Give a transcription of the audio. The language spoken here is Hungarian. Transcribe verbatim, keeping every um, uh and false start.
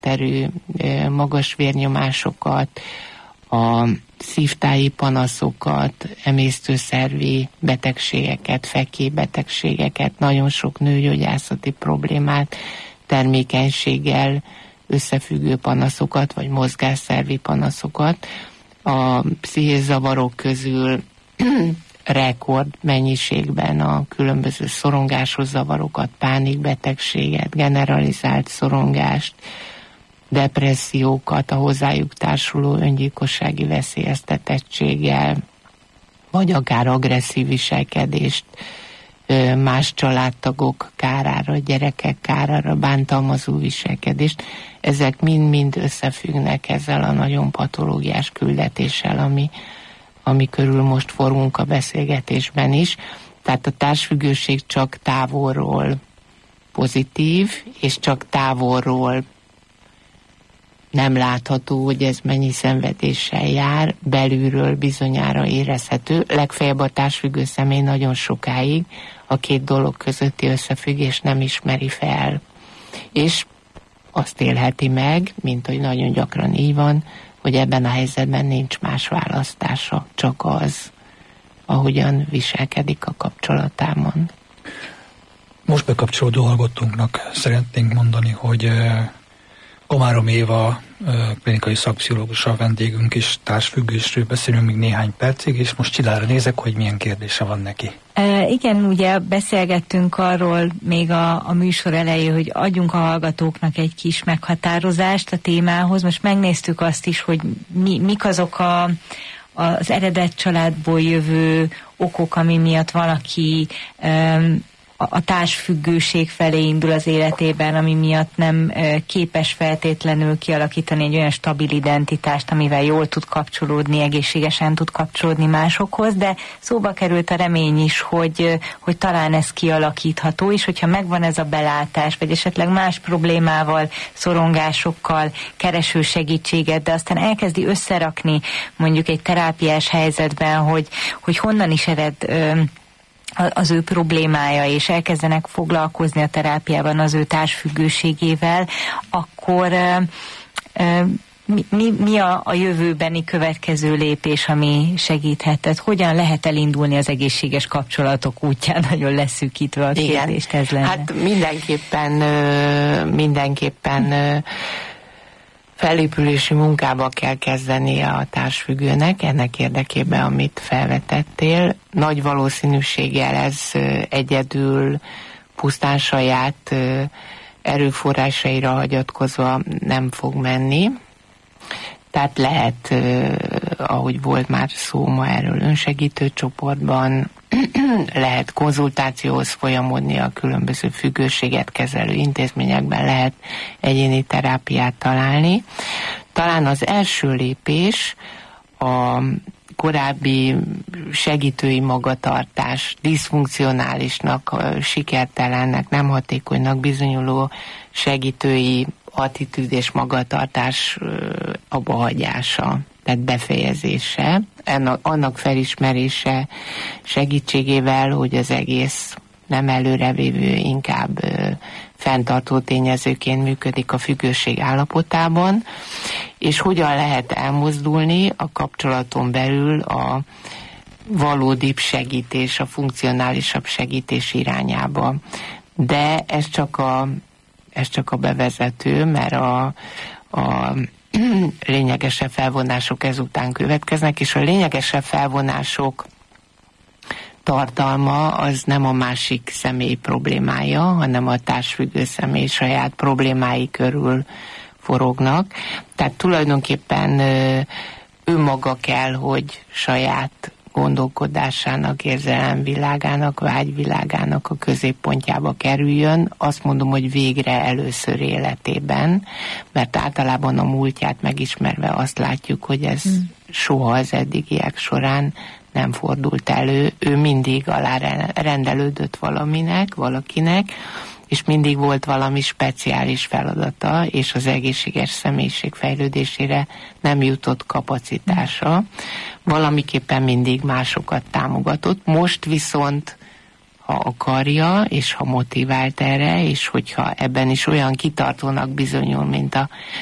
karakterű magas vérnyomásokat, a szívtáji panaszokat, emésztőszervi betegségeket, fekkélybetegségeket, nagyon sok nőgyógyászati problémát, termékenységgel összefüggő panaszokat, vagy mozgásszervi panaszokat. A pszichézavarok közül rekord mennyiségben a különböző szorongásos zavarokat, pánikbetegséget, generalizált szorongást, depressziókat, a hozzájuk társuló öngyilkossági veszélyeztetettséggel, vagy akár agresszív viselkedést, más családtagok kárára, gyerekek kárára, bántalmazó viselkedést. Ezek mind-mind összefüggnek ezzel a nagyon patológiás küldetéssel, ami, ami körül most forgunk a beszélgetésben is. Tehát a társfüggőség csak távolról pozitív, és csak távolról nem látható, hogy ez mennyi szenvedéssel jár, belülről bizonyára érezhető. Legfeljebb a társfüggő személy nagyon sokáig a két dolog közötti összefüggés nem ismeri fel. És azt élheti meg, mint hogy nagyon gyakran így van, hogy ebben a helyzetben nincs más választása, csak az, ahogyan viselkedik a kapcsolatában. Most bekapcsolódó hallgatónknak szeretnénk mondani, hogy Komárom Éva klinikai szakpszichológus a vendégünk, és társfüggésről beszélünk még néhány percig, és most Csidára nézek, hogy milyen kérdése van neki. E, igen, ugye beszélgettünk arról még a, a műsor elején, hogy adjunk a hallgatóknak egy kis meghatározást a témához. Most megnéztük azt is, hogy mi, mik azok a, az eredet családból jövő okok, ami miatt valaki um, a társfüggőség felé indul az életében, ami miatt nem képes feltétlenül kialakítani egy olyan stabil identitást, amivel jól tud kapcsolódni, egészségesen tud kapcsolódni másokhoz, de szóba került a remény is, hogy, hogy talán ez kialakítható, és hogyha megvan ez a belátás, vagy esetleg más problémával, szorongásokkal kereső segítséget, de aztán elkezdi összerakni mondjuk egy terápiás helyzetben, hogy, hogy honnan is ered az ő problémája, és elkezdenek foglalkozni a terápiában az ő társfüggőségével, akkor mi, mi, mi a, a jövőbeni következő lépés, ami segíthet? Tehát hogyan lehet elindulni az egészséges kapcsolatok útján? Nagyon leszűkítve a kérdést, ez lenne. Hát mindenképpen, mindenképpen felépülési munkába kell kezdenie a társfüggőnek, ennek érdekében, amit felvetettél. Nagy valószínűséggel ez egyedül, pusztán saját erőforrásaira hagyatkozva nem fog menni. Tehát lehet, ahogy volt már szó ma erről önsegítő csoportban, lehet konzultációhoz folyamodni a különböző függőséget kezelő intézményekben, lehet egyéni terápiát találni. Talán az első lépés a korábbi segítői magatartás, diszfunkcionálisnak, sikertelennek, nem hatékonynak bizonyuló segítői attitűd és magatartás abbahagyása, tehát befejezése, annak felismerése segítségével, hogy az egész nem előrevívő, inkább fenntartó tényezőként működik a függőség állapotában, és hogyan lehet elmozdulni a kapcsolaton belül a valódibb segítés, a funkcionálisabb segítés irányába. De ez csak a, ez csak a bevezető, mert a, a lényegesebb felvonások ezután következnek, és a lényegesebb felvonások tartalma az nem a másik személy problémája, hanem a társfüggő személy saját problémái körül forognak. Tehát tulajdonképpen ő maga kell, hogy saját gondolkodásának, érzelemvilágának, vágyvilágának a középpontjába kerüljön. Azt mondom, hogy végre először életében, mert általában a múltját megismerve azt látjuk, hogy ez hmm. soha az eddigiek során nem fordult elő. Ő mindig alárendelődött valaminek, valakinek, és mindig volt valami speciális feladata, és az egészséges személyiség fejlődésére nem jutott kapacitása. Valamiképpen mindig másokat támogatott. Most viszont, ha ha akarja, és ha motivált erre, és hogyha ebben is olyan kitartónak bizonyul, mint a